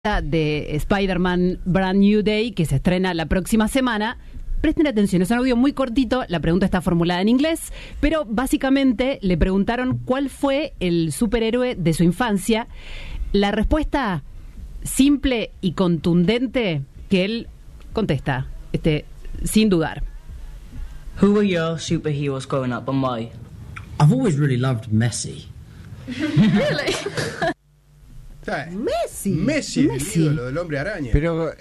de Spider-Man Brand New Day, que se estrena la próxima semana. Presten atención, es un audio muy cortito, la pregunta está formulada en inglés, pero básicamente le preguntaron cuál fue el superhéroe de su infancia. La respuesta simple y contundente que él contesta, sin dudar. Who were your superheroes growing up and why? I've always really loved Messi. Really? Messi, el ídolo del Hombre Araña. Pero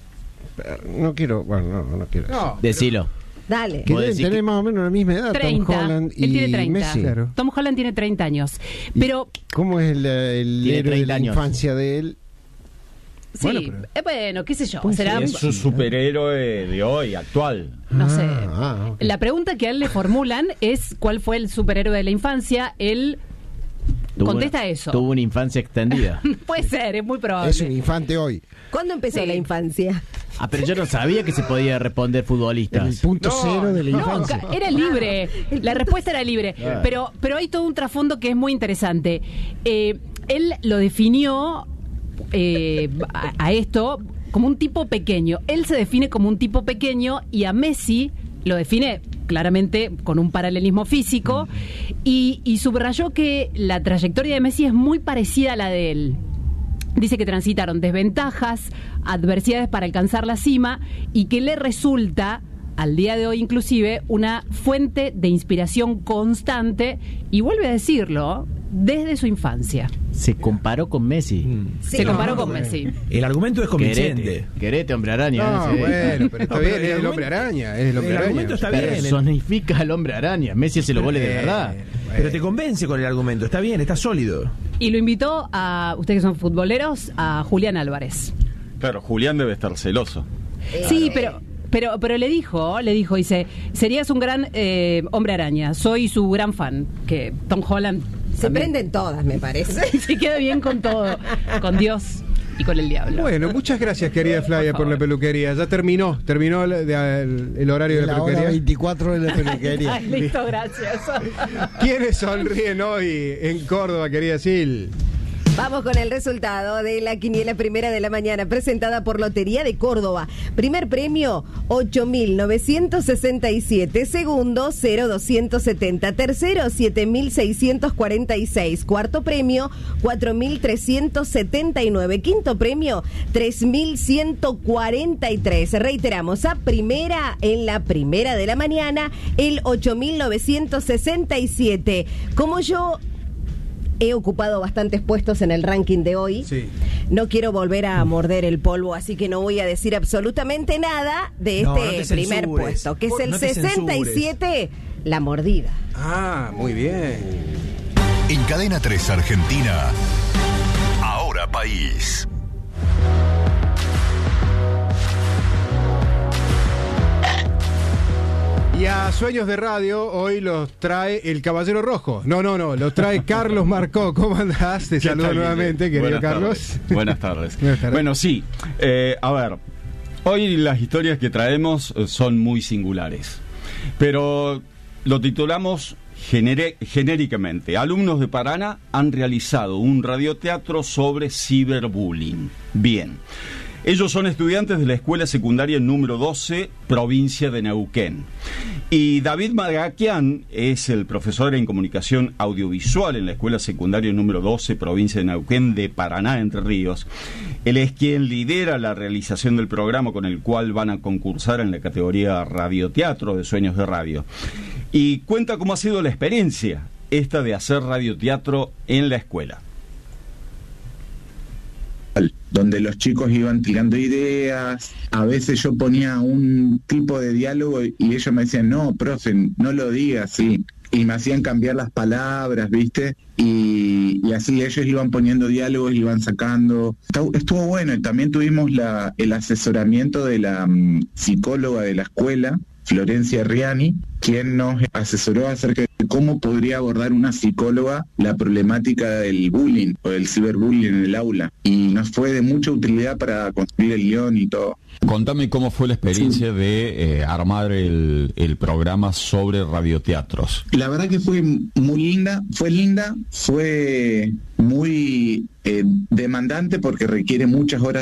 no quiero, no quiero. No, Decilo. Dale. Que deben tener más o menos la misma edad, 30. Tom Holland y Él tiene 30. Messi. Claro. Tom Holland tiene 30 años. Pero ¿cómo es el héroe de la años. infancia de él? sí, bueno, qué sé yo. Pues será, Es su superhéroe de hoy, actual. no sé. Ok. La pregunta que a él le formulan es cuál fue el superhéroe de la infancia. Él contesta eso. Tuvo una infancia extendida. Puede ser, es muy probable. Es un infante hoy. ¿Cuándo empezó Sí. la infancia? Pero yo no sabía que se podía responder En futbolistas. el punto cero de la No, infancia. era libre. La respuesta era libre. Claro. Pero hay todo un trasfondo que es muy interesante. Él lo definió a esto como un tipo pequeño. Él se define como un tipo pequeño y a Messi lo define claramente con un paralelismo físico y subrayó que la trayectoria de Messi es muy parecida a la de él. Dice que transitaron desventajas, adversidades para alcanzar la cima y que le resulta, al día de hoy inclusive, una fuente de inspiración constante, y vuelve a decirlo, desde su infancia. Se comparó con Messi. Sí. Se comparó con Messi. El argumento es convincente. Querete, hombre araña. No, ese. bueno, pero está No, bien, pero es el el Hombre Araña. Es el Hombre Araña. argumento está bien. Personifica al hombre araña. Messi hace los goles de verdad. Pero te convence con el argumento. Está bien, está sólido. Y lo invitó a, ustedes que son futboleros, a Julián Álvarez. Claro, Julián debe estar celoso. Sí, pero le dijo, dice, serías un gran hombre araña, soy su gran fan, que Tom Holland Se también prenden todas, me parece. se queda bien con todo, con Dios y con el diablo. Bueno, muchas gracias, querida Flavia, por la peluquería. Ya terminó el horario de la La hora peluquería. 24 de la peluquería. Ay, listo, gracias. ¿Quiénes sonríen hoy en Córdoba, querida Sil? Vamos con el resultado de la quiniela primera de la mañana, presentada por Lotería de Córdoba. Primer premio, 8.967. Segundo, 0.270. Tercero, 7.646. Cuarto premio, 4.379. Quinto premio, 3.143. Reiteramos, a primera, en la primera de la mañana, el 8.967. Como yo he ocupado bastantes puestos en el ranking de hoy. Sí. No quiero volver a morder el polvo, así que no voy a decir absolutamente nada de No, este no te primer censures. puesto, que es el No te 67, la mordida. Ah, muy bien. En Cadena 3 Argentina, Ahora País. Y a Sueños de Radio hoy los trae el Caballero Rojo. No, los trae Carlos Marcó. ¿Cómo andás? Te ¿Qué saludo tal, nuevamente, Guille? querido Buenas Carlos. tardes. Buenas tardes. Buenas tardes. Bueno, sí. A ver, hoy las historias que traemos son muy singulares. Pero lo titulamos genéricamente. Alumnos de Paraná han realizado un radioteatro sobre ciberbullying. Bien. Ellos son estudiantes de la escuela secundaria número 12, provincia de Neuquén. Y David Magaquian es el profesor en comunicación audiovisual en la escuela secundaria número 12, provincia de Neuquén, de Paraná, Entre Ríos. Él es quien lidera la realización del programa con el cual van a concursar en la categoría radioteatro de Sueños de Radio. Y cuenta cómo ha sido la experiencia esta de hacer radioteatro en la escuela. Donde los chicos iban tirando ideas, a veces yo ponía un tipo de diálogo y ellos me decían, no, profe, no lo digas así, y me hacían cambiar las palabras, ¿viste? Y así ellos iban poniendo diálogos, iban sacando. Estuvo bueno, y también tuvimos el asesoramiento de la psicóloga de la escuela, Florencia Riani, quien nos asesoró acerca de cómo podría abordar una psicóloga la problemática del bullying o del ciberbullying en el aula. Y nos fue de mucha utilidad para construir el guión y todo. Contame cómo fue la experiencia de armar el programa sobre radioteatros. La verdad que fue muy linda, fue muy demandante porque requiere muchas horas